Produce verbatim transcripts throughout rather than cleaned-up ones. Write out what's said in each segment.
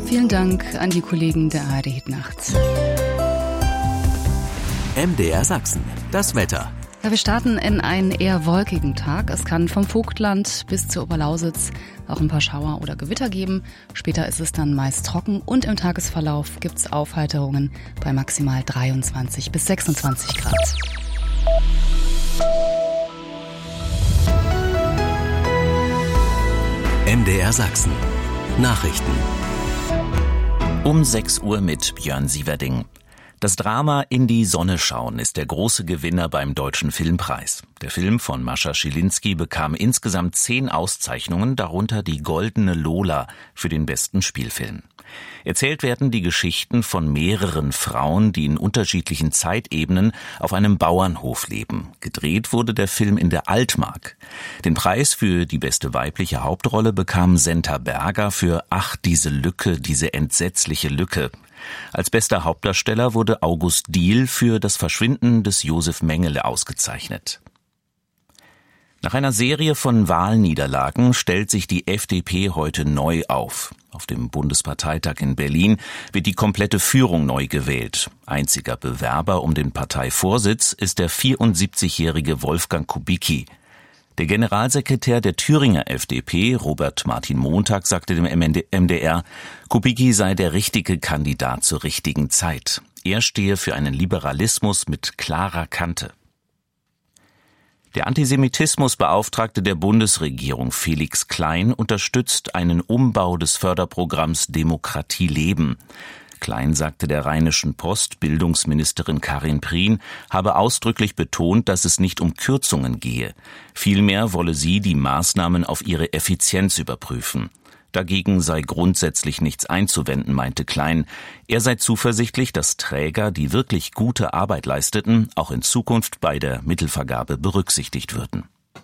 Vielen Dank an die Kollegen der A R D Hit Nacht. M D R Sachsen, das Wetter. Ja, wir starten in einen eher wolkigen Tag. Es kann vom Vogtland bis zur Oberlausitz auch ein paar Schauer oder Gewitter geben. Später ist es dann meist trocken und im Tagesverlauf gibt es Aufheiterungen bei maximal dreiundzwanzig bis sechsundzwanzig Grad. M D R Sachsen. Nachrichten. Um sechs Uhr mit Björn Sieverding. Das Drama In die Sonne schauen ist der große Gewinner beim Deutschen Filmpreis. Der Film von Mascha Schilinski bekam insgesamt zehn Auszeichnungen, darunter die Goldene Lola für den besten Spielfilm. Erzählt werden die Geschichten von mehreren Frauen, die in unterschiedlichen Zeitebenen auf einem Bauernhof leben. Gedreht wurde der Film in der Altmark. Den Preis für die beste weibliche Hauptrolle bekam Senta Berger für Ach, diese Lücke, diese entsetzliche Lücke. Als bester Hauptdarsteller wurde August Diehl für das Verschwinden des Josef Mengele ausgezeichnet. Nach einer Serie von Wahlniederlagen stellt sich die F D P heute neu auf. Auf dem Bundesparteitag in Berlin wird die komplette Führung neu gewählt. Einziger Bewerber um den Parteivorsitz ist der vierundsiebzigjährige Wolfgang Kubicki. Der Generalsekretär der Thüringer F D P, Robert Martin Montag, sagte dem M D R, Kubicki sei der richtige Kandidat zur richtigen Zeit. Er stehe für einen Liberalismus mit klarer Kante. Der Antisemitismusbeauftragte der Bundesregierung, Felix Klein, unterstützt einen Umbau des Förderprogramms Demokratie leben. Klein sagte der Rheinischen Post, Bildungsministerin Karin Prien habe ausdrücklich betont, dass es nicht um Kürzungen gehe. Vielmehr wolle sie die Maßnahmen auf ihre Effizienz überprüfen. Dagegen sei grundsätzlich nichts einzuwenden, meinte Klein. Er sei zuversichtlich, dass Träger, die wirklich gute Arbeit leisteten, auch in Zukunft bei der Mittelvergabe berücksichtigt würden.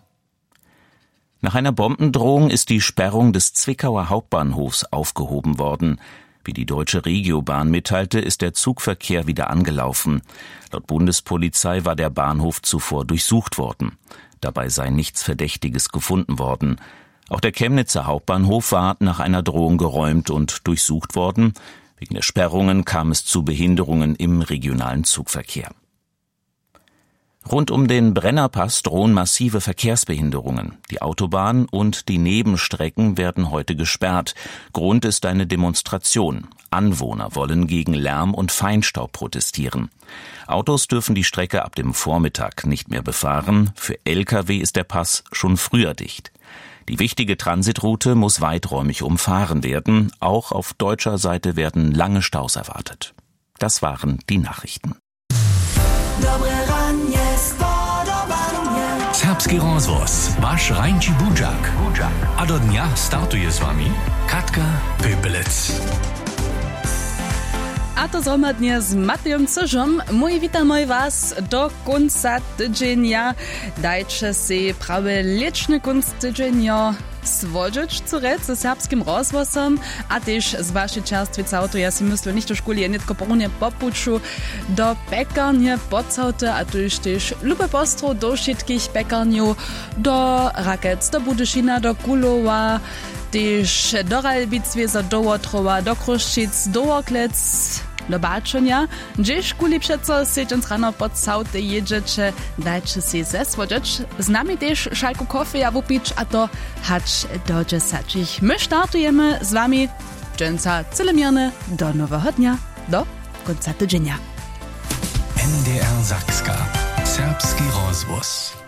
Nach einer Bombendrohung ist die Sperrung des Zwickauer Hauptbahnhofs aufgehoben worden. Wie die Deutsche Regiobahn mitteilte, ist der Zugverkehr wieder angelaufen. Laut Bundespolizei war der Bahnhof zuvor durchsucht worden. Dabei sei nichts Verdächtiges gefunden worden. Auch der Chemnitzer Hauptbahnhof war nach einer Drohung geräumt und durchsucht worden. Wegen der Sperrungen kam es zu Behinderungen im regionalen Zugverkehr. Rund um den Brennerpass drohen massive Verkehrsbehinderungen. Die Autobahn und die Nebenstrecken werden heute gesperrt. Grund ist eine Demonstration. Anwohner wollen gegen Lärm und Feinstaub protestieren. Autos dürfen die Strecke ab dem Vormittag nicht mehr befahren. Für L K W ist der Pass schon früher dicht. Die wichtige Transitroute muss weiträumig umfahren werden. Auch auf deutscher Seite werden lange Staus erwartet. Das waren die Nachrichten. Serbski rozvoz, vaš Rajnči Budžak. A do dňa startuje s vami Katka Pöpelec. A to zhromadnie z Matejom Cyżom. Mój witamoj was do końca tydzienia. Dajcie si prawie liczny końc tydzienia słodzić curec ze serbskim rozwosom, a też z waszej czerstwica, to ja si myślę, nicht do szkoły, ja nitko porunje popuczu do pekarnie podcauty, a to już też lube postro do wszystkich pekarniów, do Rakec, do Budyszina, do Kulowa, też do Ralbicwieza, do Łotrowa, do Kruszczyc, do Łoklec, do Balczonia. Gdzieś kuli przeco siedząc rano pod sauty jedziecie, dajcie si zesłodzić. Z nami też szalku kofeja wypić, a to hacz do dziesięciu. My startujemy z wami dżęca cylemirny do nowego dnia, do końca tydzienia. M D R Sakska. Serbski rozvoz.